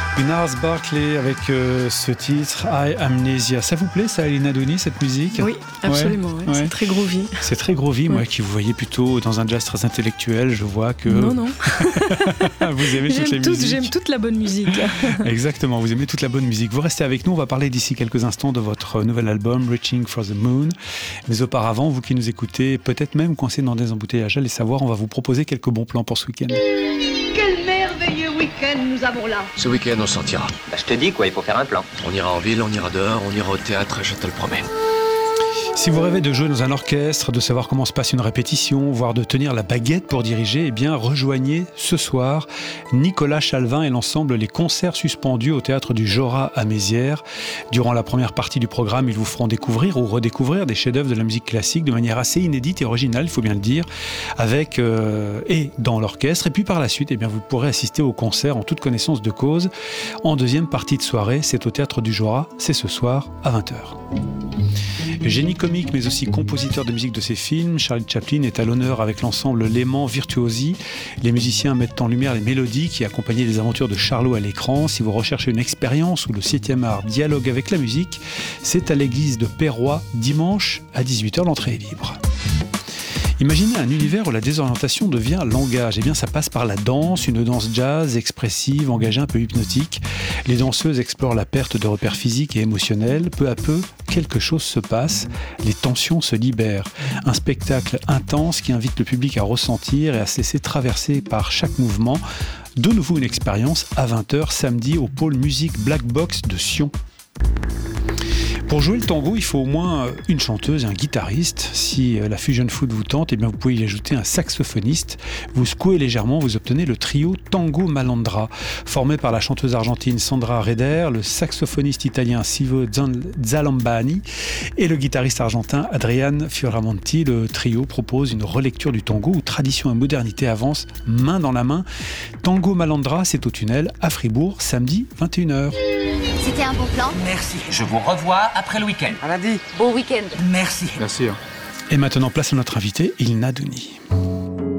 Gnars Barclay avec ce titre I Amnesia. Ça vous plaît ça, Elina Douni, cette musique? Oui, absolument. Ouais. C'est très groovy. C'est très groovy. Moi qui vous voyais plutôt dans un jazz très intellectuel, je vois que... Non. Vous aimez toutes les musiques. J'aime toute la bonne musique. Exactement, vous aimez toute la bonne musique. Vous restez avec nous, on va parler d'ici quelques instants de votre nouvel album Reaching for the Moon. Mais auparavant, vous qui nous écoutez, peut-être même coincés dans des embouteillages, allez savoir, on va vous proposer quelques bons plans pour ce week-end. Quel merveilleux week-end nous avons là. Ce week-end, on sortira. Je te dis quoi, il faut faire un plan. On ira en ville, on ira dehors, on ira au théâtre, je te le promets. Si vous rêvez de jouer dans un orchestre, de savoir comment se passe une répétition, voire de tenir la baguette pour diriger, eh bien rejoignez ce soir Nicolas Chalvin et l'ensemble Les Concerts Suspendus au Théâtre du Jorat à Mézières. Durant la première partie du programme, ils vous feront découvrir ou redécouvrir des chefs-d'œuvre de la musique classique de manière assez inédite et originale, il faut bien le dire, avec et dans l'orchestre. Et puis par la suite, eh bien, vous pourrez assister au concert en toute connaissance de cause. En deuxième partie de soirée, c'est au Théâtre du Jorat, c'est ce soir à 20h. Génie comique mais aussi compositeur de musique de ses films, Charlie Chaplin est à l'honneur avec l'ensemble Léman Virtuosi. Les musiciens mettent en lumière les mélodies qui accompagnaient les aventures de Charlot à l'écran. Si vous recherchez une expérience où le 7e art dialogue avec la musique, c'est à l'église de Perrois, dimanche à 18h, l'entrée est libre. Imaginez un univers où la désorientation devient langage. Eh bien, ça passe par la danse, une danse jazz, expressive, engagée, un peu hypnotique. Les danseuses explorent la perte de repères physiques et émotionnels. Peu à peu, quelque chose se passe. Les tensions se libèrent. Un spectacle intense qui invite le public à ressentir et à se laisser traverser par chaque mouvement. De nouveau une expérience à 20h samedi au pôle musique Black Box de Sion. Pour jouer le tango, il faut au moins une chanteuse et un guitariste. Si la fusion food vous tente, eh bien vous pouvez y ajouter un saxophoniste. Vous secouez légèrement, vous obtenez le trio Tango Malandra, formé par la chanteuse argentine Sandra Reder, le saxophoniste italien Silvio Zalambani et le guitariste argentin Adrian Fioramonti. Le trio propose une relecture du tango où tradition et modernité avancent main dans la main. Tango Malandra, c'est au Tunnel à Fribourg, samedi 21h. C'était un bon plan. Merci. Je vous revois après le week-end. Bon week-end. Merci. Bien sûr. Et maintenant, place à notre invité, Elina Douni.